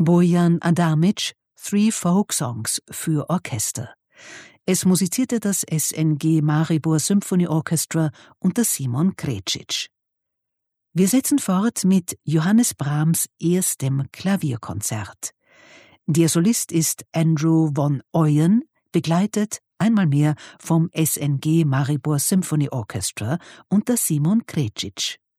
Bojan Adamic, Three Folk Songs für Orchester. Es musizierte das SNG Maribor Symphony Orchestra unter Simon Krecic. Wir setzen fort mit Johannes Brahms' erstem Klavierkonzert. Der Solist ist Andrew von Ooyen, begleitet einmal mehr vom SNG Maribor Symphony Orchestra unter Simon Krecic.